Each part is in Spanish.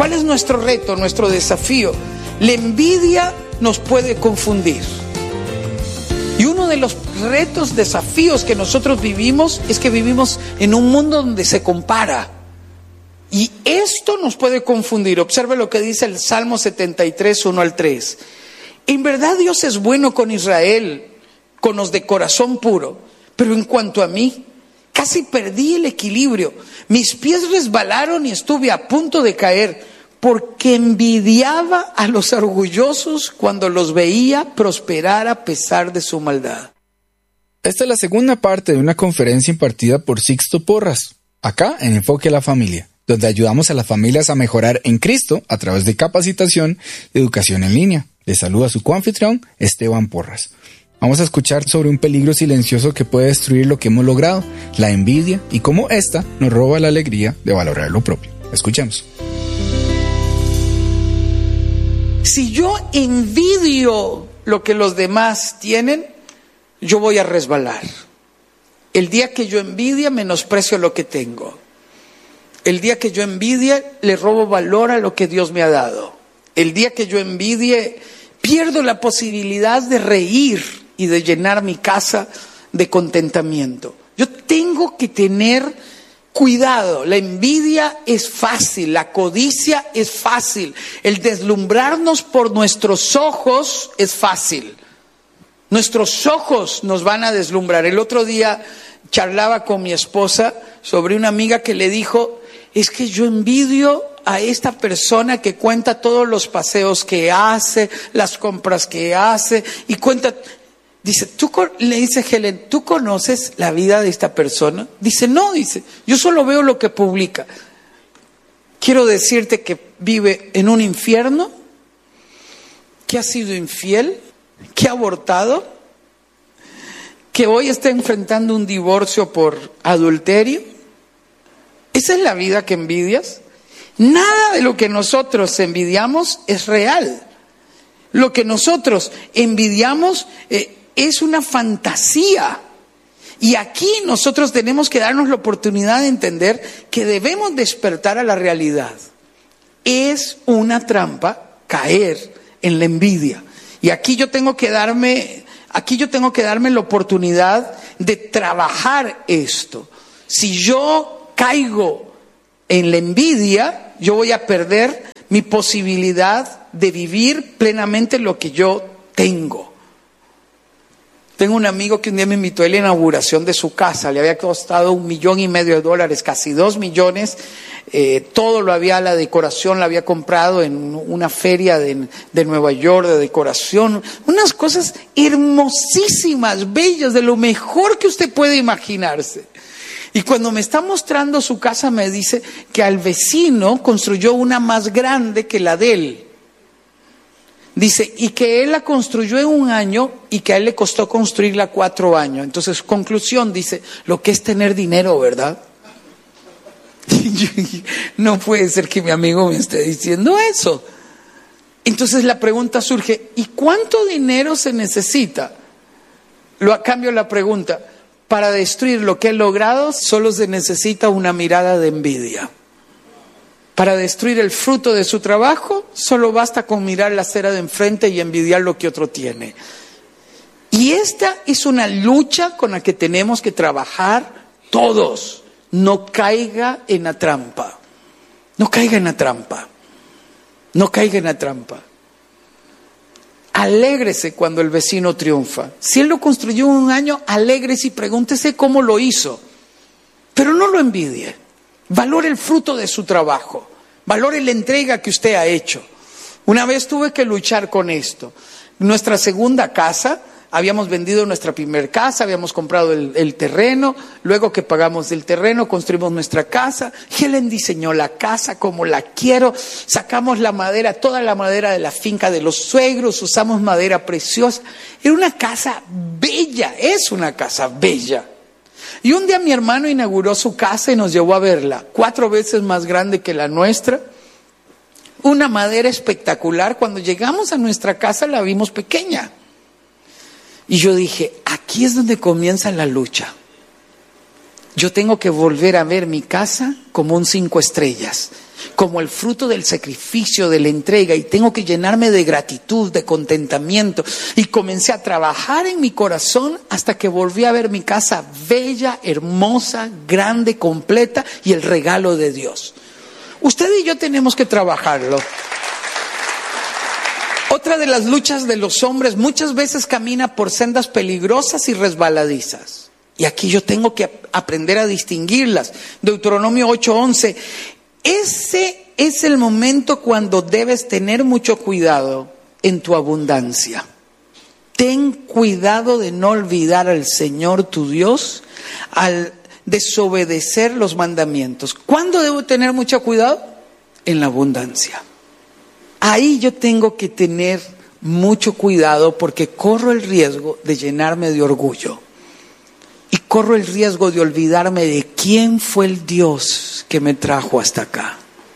¿Cuál es nuestro reto, nuestro desafío? La envidia nos puede confundir. Y uno de los retos, desafíos que nosotros vivimos es que vivimos en un mundo donde se compara. Y esto nos puede confundir. Observe lo que dice el Salmo 73, 1 al 3. En verdad Dios es bueno con Israel, con los de corazón puro. Pero en cuanto a mí, casi perdí el equilibrio. Mis pies resbalaron y estuve a punto de caer, porque envidiaba a los orgullosos cuando los veía prosperar a pesar de su maldad. Esta es la segunda parte de una conferencia impartida por Sixto Porras, acá en Enfoque a la Familia, donde ayudamos a las familias a mejorar en Cristo a través de capacitación y educación en línea. Les saluda su coanfitrión, Esteban Porras. Vamos a escuchar sobre un peligro silencioso que puede destruir lo que hemos logrado, la envidia, y cómo esta nos roba la alegría de valorar lo propio. Escuchemos. Si yo envidio lo que los demás tienen, yo voy a resbalar. El día que yo envidia, menosprecio lo que tengo. El día que yo envidia, le robo valor a lo que Dios me ha dado. El día que yo envidie, pierdo la posibilidad de reír y de llenar mi casa de contentamiento. Yo tengo que tener cuidado. La envidia es fácil, la codicia es fácil, el deslumbrarnos por nuestros ojos es fácil. Nuestros ojos nos van a deslumbrar. El otro día charlaba con mi esposa sobre una amiga que le dijo: es que yo envidio a esta persona que cuenta todos los paseos que hace, las compras que hace y cuenta. Dice, le dice Helen, ¿tú conoces la vida de esta persona? Dice, no, dice, yo solo veo lo que publica. Quiero decirte que vive en un infierno, que ha sido infiel, que ha abortado, que hoy está enfrentando un divorcio por adulterio. ¿Esa es la vida que envidias? Nada de lo que nosotros envidiamos es real. Lo que nosotros envidiamos es una fantasía. Y aquí nosotros tenemos que darnos la oportunidad de entender que debemos despertar a la realidad. Es una trampa caer en la envidia. Y aquí yo tengo que darme la oportunidad de trabajar esto. Si yo caigo en la envidia, yo voy a perder mi posibilidad de vivir plenamente lo que yo tengo. Tengo un amigo que un día me invitó a la inauguración de su casa. Le había costado $1,5 millones, casi 2 millones. Todo la decoración la había comprado en una feria de Nueva York de decoración. Unas cosas hermosísimas, bellas, de lo mejor que usted puede imaginarse. Y cuando me está mostrando su casa me dice que al vecino construyó una más grande que la de él. Dice, y que él la construyó en 1 año y que a él le costó construirla 4 años. Entonces, conclusión, dice, lo que es tener dinero, ¿verdad? No puede ser que mi amigo me esté diciendo eso. Entonces la pregunta surge, ¿y cuánto dinero se necesita? Cambio la pregunta, para destruir lo que he logrado, solo se necesita una mirada de envidia. Para destruir el fruto de su trabajo, solo basta con mirar la acera de enfrente y envidiar lo que otro tiene. Y esta es una lucha con la que tenemos que trabajar todos. No caiga en la trampa. No caiga en la trampa. No caiga en la trampa. Alégrese cuando el vecino triunfa. Si él lo construyó en 1 año, alégrese y pregúntese cómo lo hizo. Pero no lo envidie. Valore el fruto de su trabajo. Valore la entrega que usted ha hecho. Una vez tuve que luchar con esto. Nuestra segunda casa, habíamos vendido nuestra primer casa, habíamos comprado el terreno, luego que pagamos el terreno, construimos nuestra casa. Helen diseñó la casa como la quiero, sacamos la madera, toda la madera de la finca de los suegros, usamos madera preciosa. Era una casa bella, es una casa bella. Y un día mi hermano inauguró su casa y nos llevó a verla, 4 veces más grande que la nuestra. Una madera espectacular. Cuando llegamos a nuestra casa la vimos pequeña. Y yo dije, aquí es donde comienza la lucha. Yo tengo que volver a ver mi casa como un 5 estrellas, como el fruto del sacrificio, de la entrega, y tengo que llenarme de gratitud, de contentamiento. Y comencé a trabajar en mi corazón hasta que volví a ver mi casa bella, hermosa, grande, completa y el regalo de Dios. Usted y yo tenemos que trabajarlo. Otra de las luchas de los hombres muchas veces camina por sendas peligrosas y resbaladizas. Y aquí yo tengo que aprender a distinguirlas. Deuteronomio 8:11. Ese es el momento cuando debes tener mucho cuidado en tu abundancia. Ten cuidado de no olvidar al Señor tu Dios al desobedecer los mandamientos. ¿Cuándo debo tener mucho cuidado? En la abundancia. Ahí yo tengo que tener mucho cuidado porque corro el riesgo de llenarme de orgullo. Y corro el riesgo de olvidarme de quién fue el Dios que me trajo hasta acá.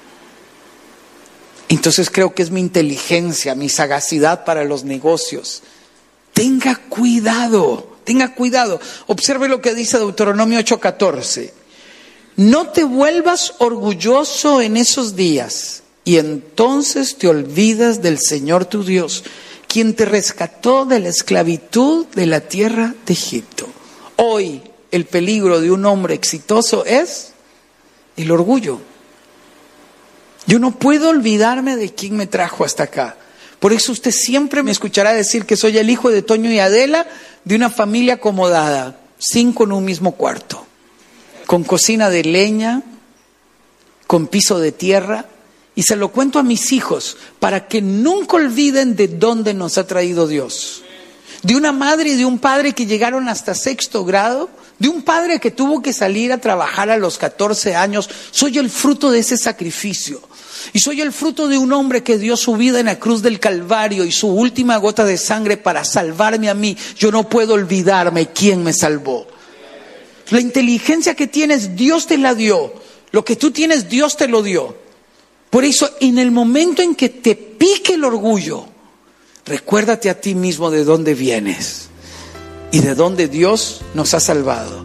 Entonces creo que es mi inteligencia, mi sagacidad para los negocios. Tenga cuidado, tenga cuidado. Observe lo que dice Deuteronomio 8:14. No te vuelvas orgulloso en esos días y entonces te olvidas del Señor tu Dios, quien te rescató de la esclavitud de la tierra de Egipto. Hoy el peligro de un hombre exitoso es el orgullo. Yo no puedo olvidarme de quién me trajo hasta acá. Por eso usted siempre me escuchará decir que soy el hijo de Toño y Adela, de una familia acomodada, 5 en un mismo cuarto, con cocina de leña, con piso de tierra. Y se lo cuento a mis hijos para que nunca olviden de dónde nos ha traído Dios. De una madre y de un padre que llegaron hasta 6º grado, de un padre que tuvo que salir a trabajar a los 14 años. Soy el fruto de ese sacrificio. Y soy el fruto de un hombre que dio su vida en la cruz del Calvario y su última gota de sangre para salvarme a mí. Yo no puedo olvidarme quién me salvó. La inteligencia que tienes, Dios te la dio. Lo que tú tienes, Dios te lo dio. Por eso, en el momento en que te pique el orgullo, recuérdate a ti mismo de dónde vienes y de dónde Dios nos ha salvado.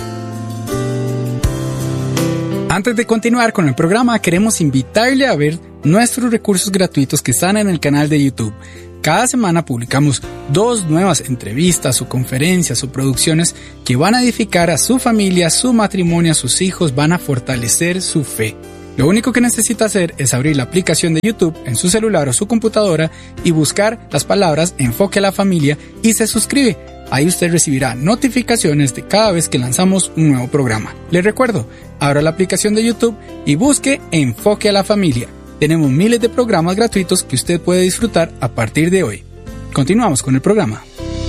Antes de continuar con el programa, queremos invitarle a ver nuestros recursos gratuitos que están en el canal de YouTube. Cada semana publicamos 2 nuevas entrevistas o conferencias o producciones que van a edificar a su familia, a su matrimonio, a sus hijos, van a fortalecer su fe. Lo único que necesita hacer es abrir la aplicación de YouTube en su celular o su computadora y buscar las palabras Enfoque a la Familia y se suscribe. Ahí usted recibirá notificaciones de cada vez que lanzamos un nuevo programa. Les recuerdo, abra la aplicación de YouTube y busque Enfoque a la Familia. Tenemos miles de programas gratuitos que usted puede disfrutar a partir de hoy. Continuamos con el programa.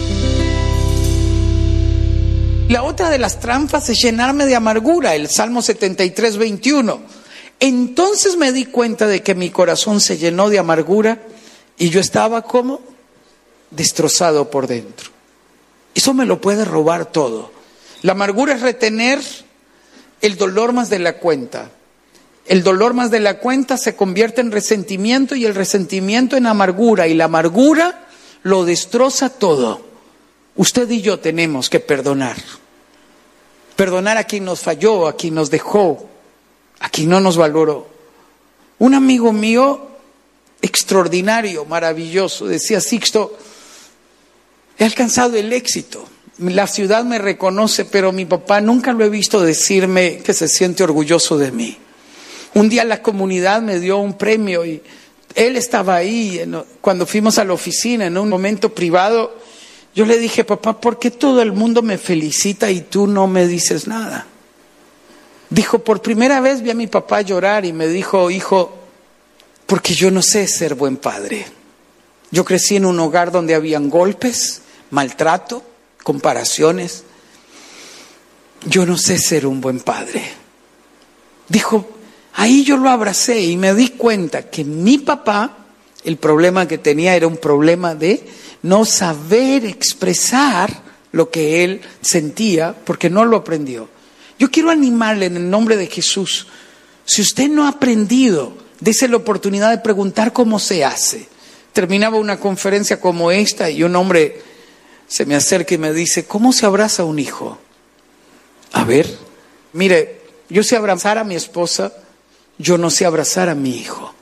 La otra de las trampas es llenarme de amargura, el Salmo 73:21. Entonces me di cuenta de que mi corazón se llenó de amargura y yo estaba como destrozado por dentro. Eso me lo puede robar todo. La amargura es retener el dolor más de la cuenta. El dolor más de la cuenta se convierte en resentimiento y el resentimiento en amargura y la amargura lo destroza todo. Usted y yo tenemos que perdonar. Perdonar a quien nos falló, a quien nos dejó, a quien no nos valoró. Un amigo mío extraordinario, maravilloso, decía: Sixto, he alcanzado el éxito. La ciudad me reconoce, pero mi papá nunca lo he visto decirme que se siente orgulloso de mí. Un día la comunidad me dio un premio y él estaba ahí. Cuando fuimos a la oficina en un momento privado, yo le dije: papá, ¿por qué todo el mundo me felicita y tú no me dices nada? Dijo: por primera vez vi a mi papá llorar y me dijo: hijo, porque yo no sé ser buen padre. Yo crecí en un hogar donde habían golpes, maltrato, comparaciones. Yo no sé ser un buen padre. Dijo: ahí yo lo abracé y me di cuenta que mi papá, el problema que tenía era un problema de no saber expresar lo que él sentía porque no lo aprendió. Yo quiero animarle en el nombre de Jesús. Si usted no ha aprendido, dése la oportunidad de preguntar cómo se hace. Terminaba una conferencia como esta y un hombre se me acerca y me dice: ¿cómo se abraza un hijo? A ver, Mire, yo sé abrazar a mi esposa, yo no sé abrazar a mi hijo.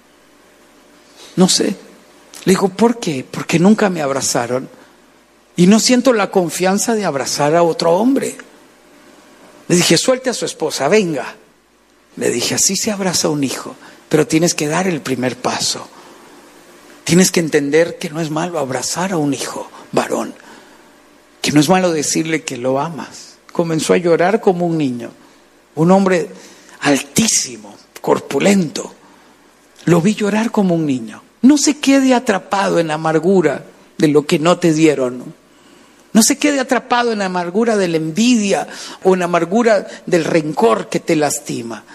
No sé. Le digo, ¿por qué? Porque nunca me abrazaron y no siento la confianza de abrazar a otro hombre. Le dije, suelte a su esposa, venga. Le dije, así se abraza a un hijo, pero tienes que dar el primer paso. Tienes que entender que no es malo abrazar a un hijo varón, que no es malo decirle que lo amas. Comenzó a llorar como un niño, un hombre altísimo, corpulento. Lo vi llorar como un niño. No se quede atrapado en la amargura de lo que no te dieron. No se quede atrapado en la amargura de la envidia o en la amargura del rencor que te lastima.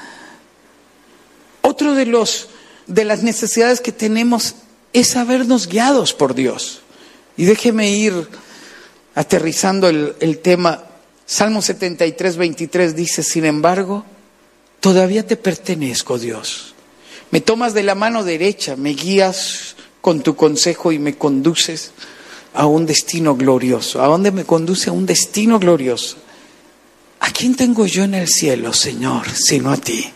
Otro de las necesidades que tenemos es sabernos guiados por Dios. Y déjeme ir aterrizando el tema. Salmo 73, 23 dice, sin embargo, todavía te pertenezco, Dios. Me tomas de la mano derecha, me guías con tu consejo y me conduces a un destino glorioso. ¿A dónde me conduce? A un destino glorioso. ¿A quién tengo yo en el cielo, Señor, sino a ti?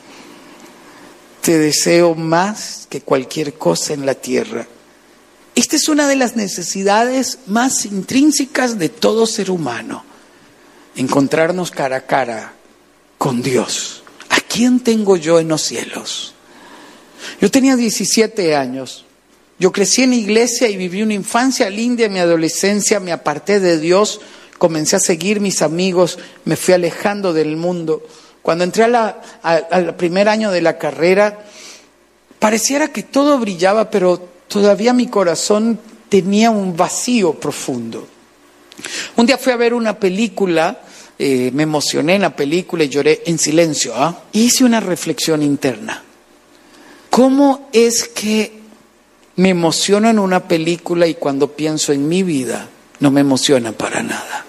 Te deseo más que cualquier cosa en la tierra. Esta es una de las necesidades más intrínsecas de todo ser humano. Encontrarnos cara a cara con Dios. ¿A quién tengo yo en los cielos? Yo tenía 17 años. Yo crecí en iglesia y viví una infancia linda. En mi adolescencia me aparté de Dios. Comencé a seguir mis amigos. Me fui alejando del mundo. Cuando entré al primer año de la carrera, pareciera que todo brillaba, pero todavía mi corazón tenía un vacío profundo. Un día fui a ver una película, me emocioné en la película y lloré en silencio. Hice una reflexión interna. ¿Cómo es que me emociono en una película y cuando pienso en mi vida no me emociona para nada?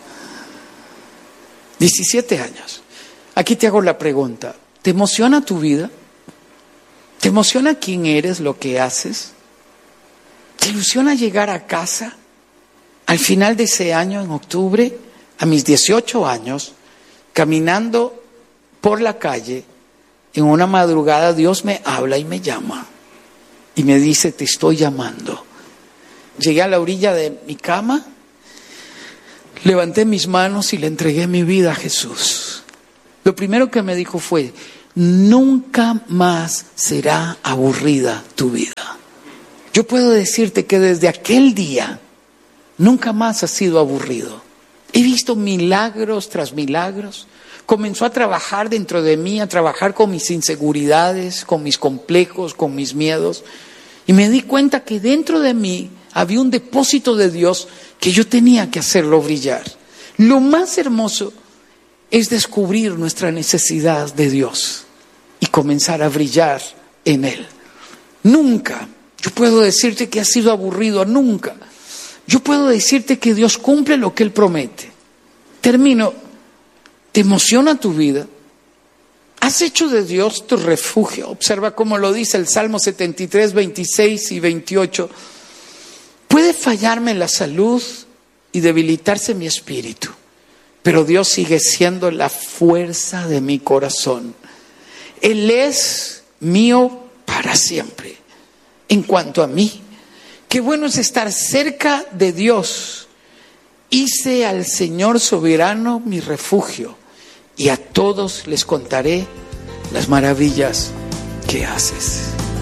17 años. Aquí te hago la pregunta, ¿te emociona tu vida? ¿Te emociona quién eres, lo que haces? ¿Te ilusiona llegar a casa al final de ese año, en octubre, a mis 18 años, caminando por la calle, en una madrugada Dios me habla y me llama y me dice, te estoy llamando? Llegué a la orilla de mi cama, levanté mis manos y le entregué mi vida a Jesús. Lo primero que me dijo fue, nunca más será aburrida tu vida. Yo puedo decirte que desde aquel día nunca más ha sido aburrido. He visto milagros tras milagros. Comenzó a trabajar dentro de mí, a trabajar con mis inseguridades, con mis complejos, con mis miedos. Y me di cuenta que dentro de mí había un depósito de Dios que yo tenía que hacerlo brillar. Lo más hermoso es descubrir nuestra necesidad de Dios y comenzar a brillar en Él. Nunca, yo puedo decirte que has sido aburrido, nunca. Yo puedo decirte que Dios cumple lo que Él promete. Termino. ¿Te emociona tu vida? ¿Has hecho de Dios tu refugio? Observa cómo lo dice el Salmo 73, 26 y 28. Puede fallarme la salud y debilitarse mi espíritu, pero Dios sigue siendo la fuerza de mi corazón. Él es mío para siempre. En cuanto a mí, qué bueno es estar cerca de Dios. Hice al Señor soberano mi refugio, y a todos les contaré las maravillas que haces.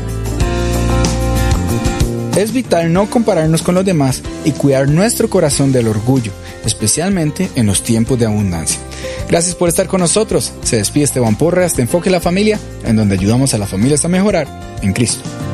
Es vital no compararnos con los demás y cuidar nuestro corazón del orgullo, especialmente en los tiempos de abundancia. Gracias por estar con nosotros. Se despide Esteban Porras de Enfoque la Familia, en donde ayudamos a las familias a mejorar en Cristo.